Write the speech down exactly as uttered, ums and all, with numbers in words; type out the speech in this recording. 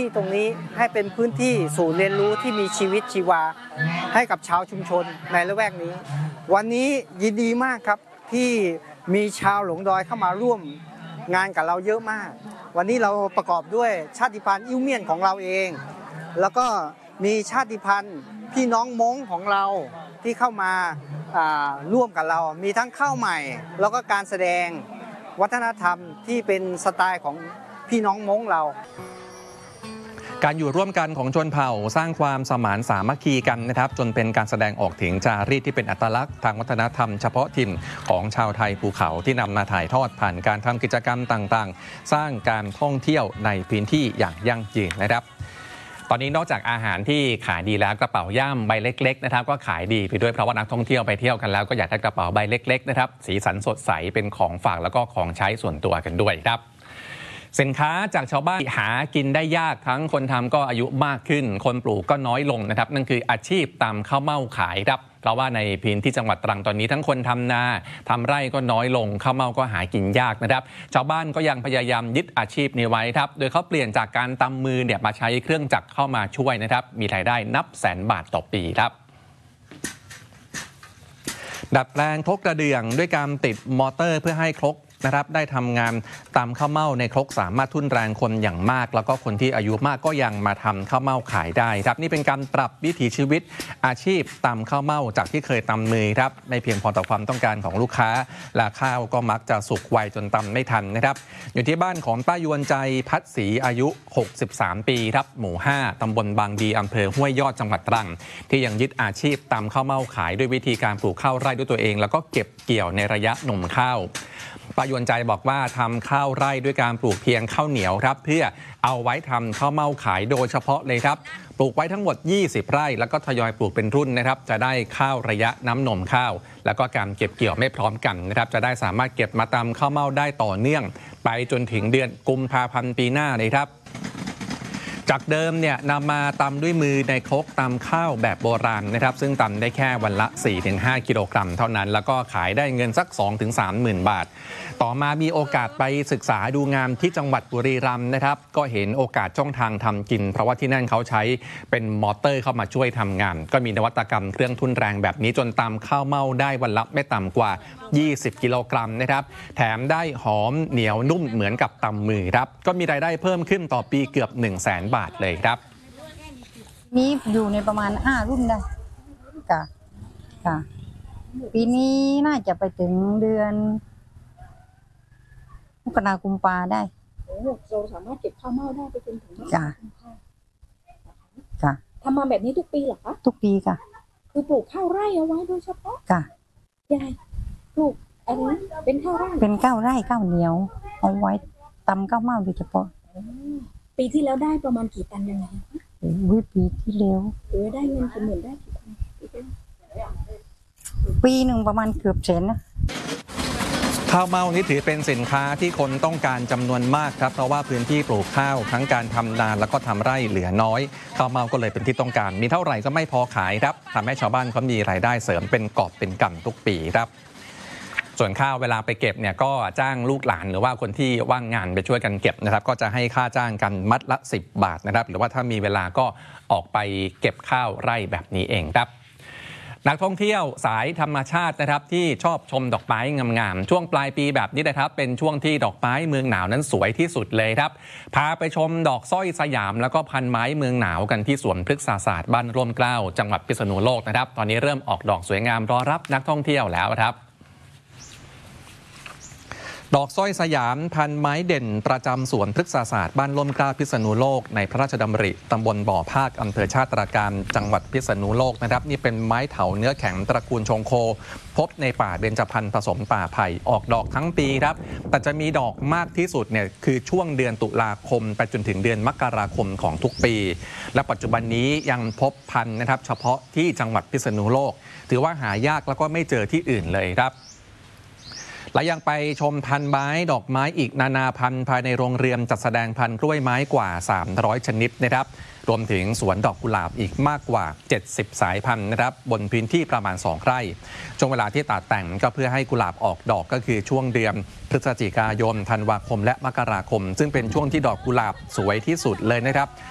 ที่ตรงนี้ให้เป็นพื้นที่ศูนย์เรียนรู้ที่มีชีวิตชีวาให้กับชาวชุมชนในละแวกนี้วันนี้ยินดีมากครับที่มีชาวหลงดอยเข้ามาร่วมงานกับเราเยอะมากวันนี้เราประกอบด้วยชาติพันธุ์อิ้วเมียนของเราเองแล้วก็มีชาติพันธุ์พี่น้องม้งของเราที่เข้ามาร่วมกับเรามีทั้งข้าวใหม่แล้วก็การแสดงวัฒนธรรมที่เป็นสไตล์ของพี่น้องม้งเราการอยู่ร่วมกันของชนเผ่าสร้างความสมานสามัคคีกันนะครับจนเป็นการแสดงออกถึงจารีตที่เป็นอัตลักษณ์ทางวัฒนธรรมเฉพาะถิ่นของชาวไทยภูเขาที่นำมาถ่ายทอดผ่านการทำกิจกรรมต่างๆสร้างการท่องเที่ยวในพื้นที่อย่างยั่งยืนนะครับตอนนี้นอกจากอาหารที่ขายดีแล้วกระเป๋าย่ามใบเล็กๆนะครับก็ขายดีไปด้วยเพราะว่านักท่องเที่ยวไปเที่ยวกันแล้วก็อยากได้กระเป๋าใบเล็กๆนะครับสีสันสดใสเป็นของฝากแล้วก็ของใช้ส่วนตัวกันด้วยครับสินค้าจากชาวบ้านหากินได้ยากทั้งคนทำก็อายุมากขึ้นคนปลูกก็น้อยลงนะครับนั่นคืออาชีพตำข้าวเม่าขายครับเพราะว่าในพื้นที่จังหวัดตรังตอนนี้ทั้งคนทำนาทำไร่ก็น้อยลงข้าวเม่าก็หากินยากนะครับชาวบ้านก็ยังพยายามยึดอาชีพนี้ไว้ครับโดยเขาเปลี่ยนจากการตำมือเนี่ยมาใช้เครื่องจักรเข้ามาช่วยนะครับมีรายได้นับแสนบาทต่อปีครับดัดแปลงครกกระเดื่องด้วยการติดมอเตอร์เพื่อให้ครกนะครับได้ทำงานตำข้าวเม่าในครกสามารถทุ่นแรงคนอย่างมากแล้วก็คนที่อายุมากก็ยังมาทำข้าวเม่าขายได้ครับนี่เป็นการปรับวิถีชีวิตอาชีพตำข้าวเม่าจากที่เคยตำมือครับไม่เพียงพอต่อความต้องการของลูกค้าและข้าวก็มักจะสุกไวจนตำไม่ทันนะครับอยู่ที่บ้านของป้ายวนใจพัดศรีอายุหกสิบสามปีครับหมู่ห้าตำบลบางดีอำเภอห้วยยอดจังหวัดตรังที่ยังยึดอาชีพตำข้าวเม่าขายด้วยวิธีการปลูกข้าวไร่ด้วยตัวเองแล้วก็เก็บเกี่ยวในระยะหน่มข้าวป้ายวนใจบอกว่าทำข้าวไร่ด้วยการปลูกเพียงข้าวเหนียวครับเพื่อเอาไว้ทำข้าวเม่าขายโดยเฉพาะเลยครับปลูกไว้ทั้งหมดยี่สิบไร่แล้วก็ทยอยปลูกเป็นรุ่นนะครับจะได้ข้าวระยะน้ำนมข้าวแล้วก็การเก็บเกี่ยวไม่พร้อมกันนะครับจะได้สามารถเก็บมาตำข้าวเม่าได้ต่อเนื่องไปจนถึงเดือนกุมภาพันธ์ปีหน้าเลยครับจากเดิมเนี่ยนำมาตำด้วยมือในครกตำข้าวแบบโบราณนะครับซึ่งตำได้แค่วันละ สี่ถึงห้า กิโลกรัมเท่านั้นแล้วก็ขายได้เงินสัก สองถึงสาม หมื่นบาทต่อมามีโอกาสไปศึกษาดูงานที่จังหวัดบุรีรัมย์นะครับก็เห็นโอกาสช่องทางทำกินเพราะว่าที่นั่นเขาใช้เป็นมอเตอร์เข้ามาช่วยทำงานก็มีนวัตกรรมเครื่องทุ่นแรงแบบนี้จนตำข้าวเม่าได้วันละไม่ต่ำกว่ายี่สิบกิโลกรัมนะครับแถมได้หอมเหนียวนุ่มเหมือนกับตำมือครับก็มีรายได้เพิ่มขึ้นต่อปีเกือบ หนึ่งแสน บาทเลยครับนี้อยู่ในประมาณห้ารุ่นได้ค่ะค่ะปีนี้น่าจะไปถึงเดือนมกราคมกุมภาได้โอ้เราสามารถเก็บข้าวเม่าได้ไปจนถึงจ้ะค่ะทำมาแบบนี้ทุกปีเหรอคะทุกปีค่ะคือปลูกข้าวไร่เอาไว้โดยเฉพาะค่ะยังไงปลูกอะไรเป็นข้าวไร่เป็นข้าวไร่ข้าวเหนียวเอาไว้ตำข้าวเม่าโดยเฉพาะปีที่แล้วได้ประมาณกี่ตันยังไงวิปีที่แล้วเออได้เงินกี่หมื่นได้กี่ตันปีหนึ่งประมาณเกือบแสนนะข้าวเม่านี้ถือเป็นสินค้าที่คนต้องการจำนวนมากครับเพราะว่าพื้นที่ปลูกข้าวทั้งการทำนาแล้วก็ทำไร่เหลือน้อยข้าวเม่าก็เลยเป็นที่ต้องการมีเท่าไหร่ก็ไม่พอขายครับทำให้ชาวบ้านเขามีรายได้เสริมเป็นกอบเป็นกำทุกปีครับส่วนข้าวเวลาไปเก็บเนี่ยก็จ้างลูกหลานหรือว่าคนที่ว่างงานไปช่วยกันเก็บนะครับก็จะให้ค่าจ้างกันมัดละสิบบาทนะครับหรือว่าถ้ามีเวลาก็ออกไปเก็บข้าวไร่แบบนี้เองครับนักท่องเที่ยวสายธรรมชาตินะครับที่ชอบชมดอกไม้งามๆช่วงปลายปีแบบนี้นะครับเป็นช่วงที่ดอกไม้เมืองหนาวนั้นสวยที่สุดเลยครับพาไปชมดอกสร้อยสยามแล้วก็พันไม้เมืองหนาวกันที่สวนพฤกษศาสตร์บ้านร่วมเกล้าจังหวัดพิษณุโลกนะครับตอนนี้เริ่มออกดอกสวยงามรอรับนักท่องเที่ยวแล้วครับดอกสร้อยสยามพันไม้เด่นประจำสวนพฤกษศาสตร์บ้านร่มเกล้าพิษณุโลกในพระราชดำริตำบลบ่อภาคอำเภอชาติตราการจังหวัดพิษณุโลกนะครับนี่เป็นไม้เถาเนื้อแข็งตระกูลชงโคพบในป่าเบญจพรรณผสมป่าไผ่ออกดอกทั้งปีครับแต่จะมีดอกมากที่สุดเนี่ยคือช่วงเดือนตุลาคมไปจนถึงเดือนมกราคมของทุกปีและปัจจุบันนี้ยังพบพันธุ์นะครับเฉพาะที่จังหวัดพิษณุโลกถือว่าหายากแล้วก็ไม่เจอที่อื่นเลยครับและยังไปชมพันธุ์ไม้ดอกไม้อีกนานาพันธุ์ภายในโรงเรือนจัดแสดงพันธุ์กล้วยไม้กว่าสามร้อยชนิดนะครับรวมถึงสวนดอกกุหลาบอีกมากกว่าเจ็ดสิบสายพันธุ์นะครับบนพื้นที่ประมาณสองไร่ช่วงเวลาที่ตัดแต่งก็เพื่อให้กุหลาบออกดอกก็คือช่วงเดือนพฤศจิกายนธันวาคมและมกราคมซึ่งเป็นช่วงที่ดอกกุหลาบสวยที่สุดเลยนะครับ